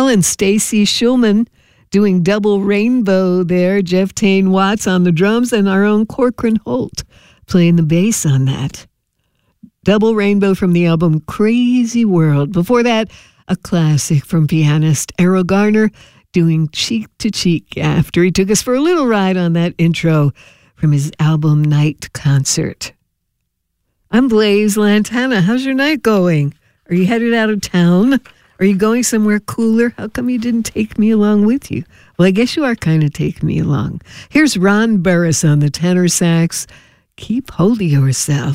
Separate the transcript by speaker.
Speaker 1: Well, and Stacy Schulman doing Double Rainbow there. Jeff Tane Watts on the drums and our own Corcoran Holt playing the bass on that. Double Rainbow from the album Crazy World. Before that, a classic from pianist Errol Garner doing Cheek to Cheek after he took us for a little ride on that intro from his album Night Concert. I'm Blaze Lantana. How's your night going? Are you headed out of town? Are you going somewhere cooler? How come you didn't take me along with you? Well, I guess you are kind of taking me along. Here's Ron Burris on the tenor sax. Keep hold of yourself.